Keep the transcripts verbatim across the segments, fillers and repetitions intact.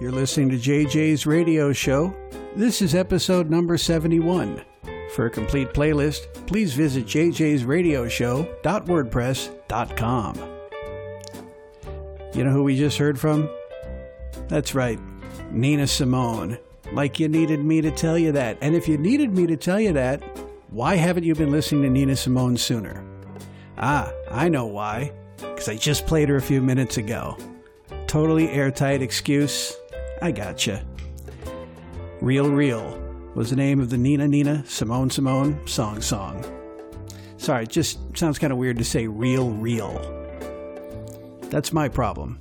You're listening to J J's Radio Show. This is episode number seventy-one. For a complete playlist, please visit j j's radio show dot wordpress dot com. You know who we just heard from? That's right, Nina Simone. Like you needed me to tell you that. And if you needed me to tell you that, why haven't you been listening to Nina Simone sooner? Ah, I know why. Because I just played her a few minutes ago. Totally airtight excuse. I gotcha. Real Real was the name of the Nina Nina Simone Simone song song. Sorry, it just sounds kind of weird to say Real Real. That's my problem.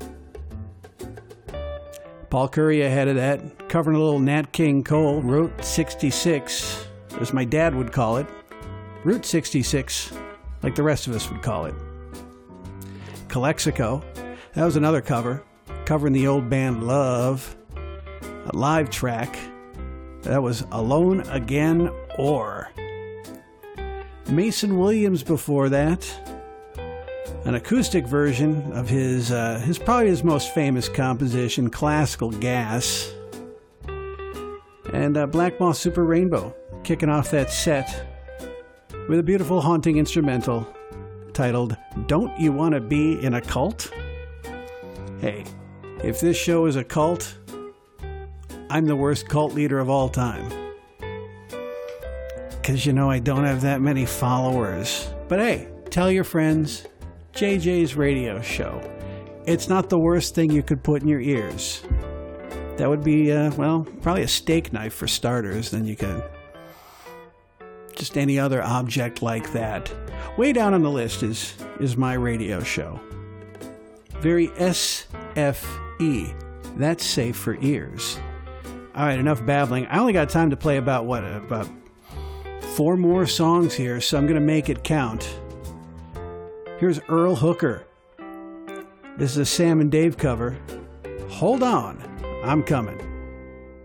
Paul Curry ahead of that, covering a little Nat King Cole, Route sixty-six, as my dad would call it. Route sixty-six, like the rest of us would call it. Calexico, that was another cover, covering the old band Love. A live track, that was Alone Again Or. Mason Williams before that, an acoustic version of his, uh, his probably his most famous composition, Classical Gas. And uh, Black Moth Super Rainbow, kicking off that set with a beautiful haunting instrumental titled Don't You Want to Be in a Cult? Hey, if this show is a cult, I'm the worst cult leader of all time. Because, you know, I don't have that many followers. But hey, tell your friends, J J's Radio Show. It's not the worst thing you could put in your ears. That would be, uh, well, probably a steak knife for starters. Then you could... just any other object like that. Way down on the list is, is my radio show. Very S F E. That's safe for ears. All right, enough babbling. I only got time to play about, what, about four more songs here, so I'm going to make it count. Here's Earl Hooker. This is a Sam and Dave cover. Hold on, I'm coming.